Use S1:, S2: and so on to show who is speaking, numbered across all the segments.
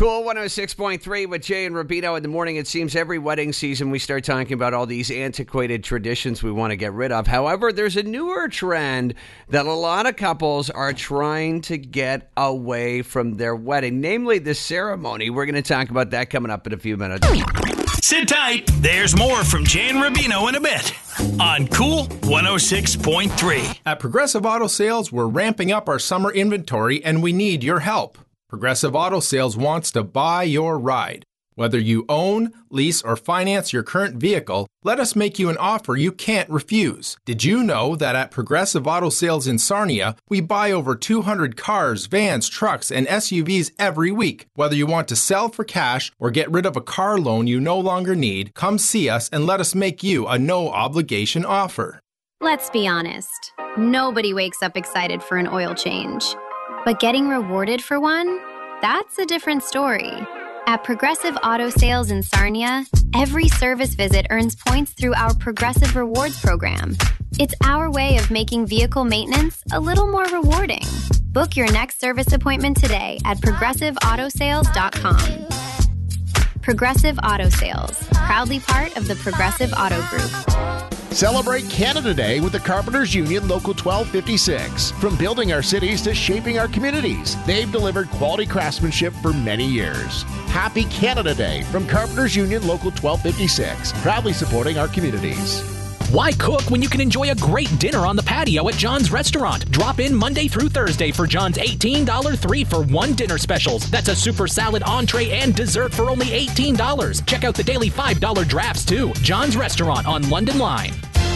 S1: Cool 106.3 with Jay and Rubino in the morning. It seems every wedding season we start talking about all these antiquated traditions we want to get rid of. However, there's a newer trend that a lot of couples are trying to get away from their wedding, namely the ceremony. We're going to talk about that coming up in a few minutes.
S2: Sit tight. There's more from Jay and Rubino in a bit on Cool 106.3.
S3: At Progressive Auto Sales, we're ramping up our summer inventory and we need your help. Progressive Auto Sales wants to buy your ride. Whether you own, lease, or finance your current vehicle, let us make you an offer you can't refuse. Did you know that at Progressive Auto Sales in Sarnia, we buy over 200 cars, vans, trucks, and SUVs every week? Whether you want to sell for cash or get rid of a car loan you no longer need, come see us and let us make you a no-obligation offer.
S4: Let's be honest. Nobody wakes up excited for an oil change. But getting rewarded for one? That's a different story. At Progressive Auto Sales in Sarnia, every service visit earns points through our Progressive Rewards program. It's our way of making vehicle maintenance a little more rewarding. Book your next service appointment today at ProgressiveAutoSales.com. Progressive Auto Sales, proudly part of the Progressive Auto Group.
S5: Celebrate Canada Day with the Carpenters Union Local 1256. From building our cities to shaping our communities, they've delivered quality craftsmanship for many years. Happy Canada Day from Carpenters Union Local 1256, proudly supporting our communities.
S6: Why cook when you can enjoy a great dinner on the patio at John's Restaurant? Drop in Monday through Thursday for John's $18 3-for-1 dinner specials. That's a super salad, entree, and dessert for only $18. Check out the daily $5 drafts too. John's Restaurant on London Line.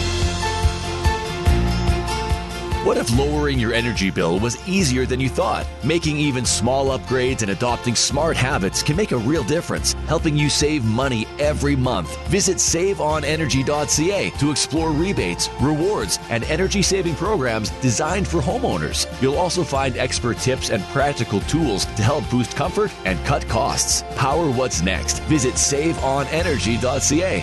S7: What if lowering your energy bill was easier than you thought? Making even small upgrades and adopting smart habits can make a real difference, helping you save money every month. Visit saveonenergy.ca to explore rebates, rewards, and energy-saving programs designed for homeowners. You'll also find expert tips and practical tools to help boost comfort and cut costs. Power what's next. Visit saveonenergy.ca.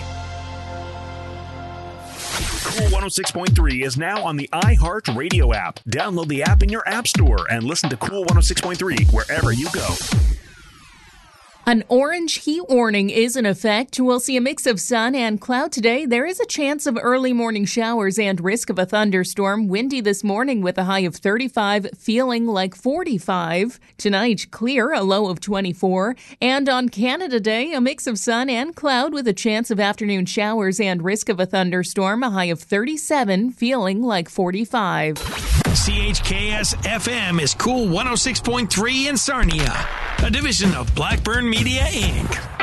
S2: Cool 106.3 is now on the iHeart Radio app. Download the app in your app store and listen to Cool 106.3 wherever you go.
S8: An orange heat warning is in effect. We'll see a mix of sun and cloud today. There is a chance of early morning showers and risk of a thunderstorm. Windy this morning with a high of 35, feeling like 45. Tonight, clear, a low of 24. And on Canada Day, a mix of sun and cloud with a chance of afternoon showers and risk of a thunderstorm. A high of 37, feeling like 45.
S2: CHKS FM is Cool 106.3 in Sarnia, a division of Blackburn Media, Inc.